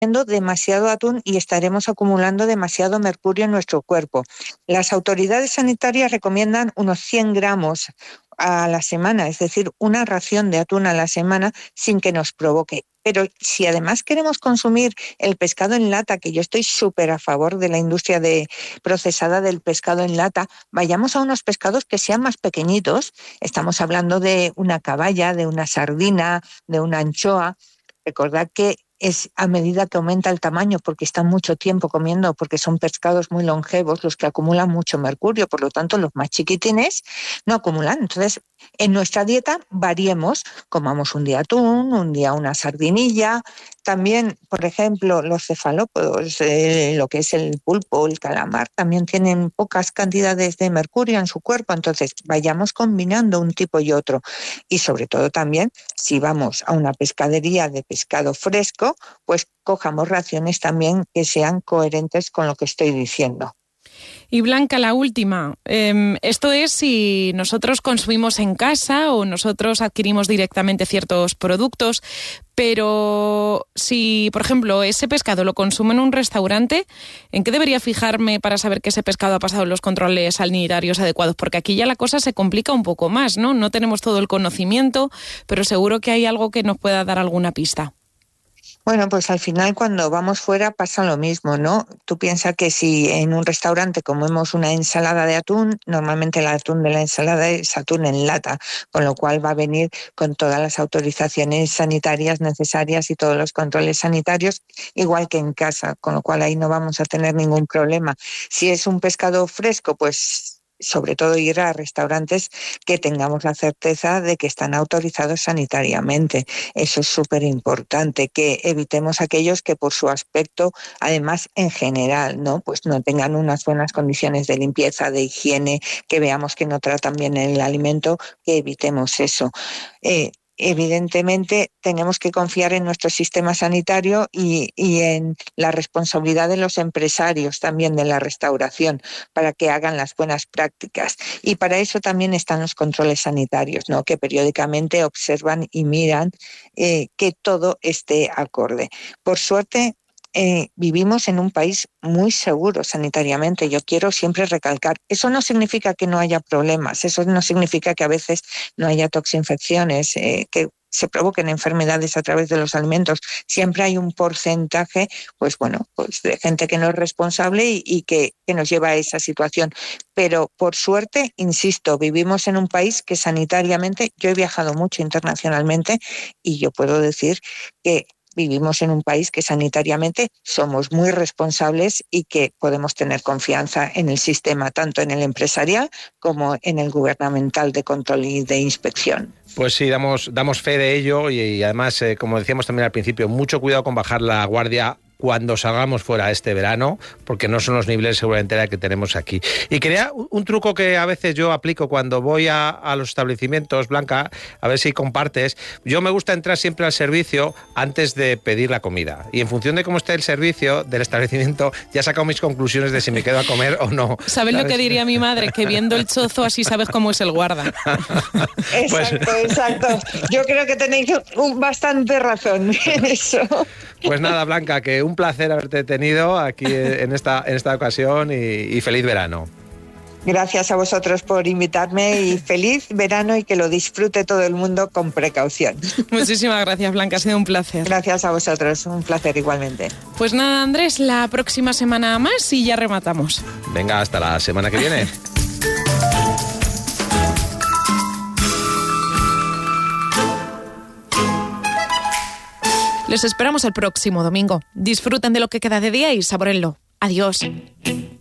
demasiado atún y estaremos acumulando demasiado mercurio en nuestro cuerpo. Las autoridades sanitarias recomiendan unos 100 gramos a la semana, es decir, una ración de atún a la semana sin que nos provoque. Pero si además queremos consumir el pescado en lata, que yo estoy súper a favor de la industria procesada del pescado en lata, vayamos a unos pescados que sean más pequeñitos. Estamos hablando de una caballa, de una sardina, de una anchoa. Recordad que es a medida que aumenta el tamaño, porque están mucho tiempo comiendo, porque son pescados muy longevos los que acumulan mucho mercurio, por lo tanto los más chiquitines no acumulan. Entonces, en nuestra dieta variemos, comamos un día atún, un día una sardinilla, también, por ejemplo, los cefalópodos, lo que es el pulpo, el calamar, también tienen pocas cantidades de mercurio en su cuerpo, entonces vayamos combinando un tipo y otro. Y sobre todo también, si vamos a una pescadería de pescado fresco, pues cojamos raciones también que sean coherentes con lo que estoy diciendo. Y Blanca, la última. Esto es si nosotros consumimos en casa o nosotros adquirimos directamente ciertos productos, pero si, por ejemplo, ese pescado lo consumo en un restaurante, ¿en qué debería fijarme para saber que ese pescado ha pasado los controles sanitarios adecuados? Porque aquí ya la cosa se complica un poco más, ¿no? No tenemos todo el conocimiento, pero seguro que hay algo que nos pueda dar alguna pista. Bueno, pues al final cuando vamos fuera pasa lo mismo, ¿no? Tú piensas que si en un restaurante comemos una ensalada de atún, normalmente el atún de la ensalada es atún en lata, con lo cual va a venir con todas las autorizaciones sanitarias necesarias y todos los controles sanitarios, igual que en casa, con lo cual ahí no vamos a tener ningún problema. Si es un pescado fresco, pues sobre todo ir a restaurantes que tengamos la certeza de que están autorizados sanitariamente. Eso es súper importante, que evitemos aquellos que por su aspecto, además en general, ¿no? Pues no tengan unas buenas condiciones de limpieza, de higiene, que veamos que no tratan bien el alimento, que evitemos eso. Evidentemente tenemos que confiar en nuestro sistema sanitario y en la responsabilidad de los empresarios también de la restauración para que hagan las buenas prácticas. Y para eso también están los controles sanitarios, ¿no? Que periódicamente observan y miran que todo esté acorde. Por suerte, vivimos en un país muy seguro sanitariamente. Yo quiero siempre recalcar, eso no significa que no haya problemas, eso no significa que a veces no haya toxinfecciones, que se provoquen enfermedades a través de los alimentos. Siempre hay un porcentaje, pues bueno, pues de gente que no es responsable y que nos lleva a esa situación. Pero por suerte, insisto, vivimos en un país que sanitariamente, yo he viajado mucho internacionalmente y yo puedo decir que vivimos en un país que sanitariamente somos muy responsables y que podemos tener confianza en el sistema, tanto en el empresarial como en el gubernamental de control y de inspección. Pues sí, damos fe de ello y además, como decíamos también al principio, mucho cuidado con bajar la guardia cuando salgamos fuera este verano, porque no son los niveles seguramente que tenemos aquí. Y quería un truco que a veces yo aplico cuando voy a los establecimientos, Blanca, a ver si compartes. Yo me gusta entrar siempre al servicio antes de pedir la comida. Y en función de cómo esté el servicio del establecimiento, ya he sacado mis conclusiones de si me quedo a comer o no. ¿Sabes lo que diría mi madre? Que viendo el chozo así sabes cómo es el guarda. Exacto. Yo creo que tenéis bastante razón en eso. Pues nada, Blanca, que un placer haberte tenido aquí en esta ocasión y feliz verano. Gracias a vosotros por invitarme y feliz verano y que lo disfrute todo el mundo con precaución. Muchísimas gracias, Blanca, ha sido un placer. Gracias a vosotros, un placer igualmente. Pues nada, Andrés, la próxima semana más y ya rematamos. Venga, hasta la semana que viene. Les esperamos el próximo domingo. Disfruten de lo que queda de día y sabórenlo. Adiós.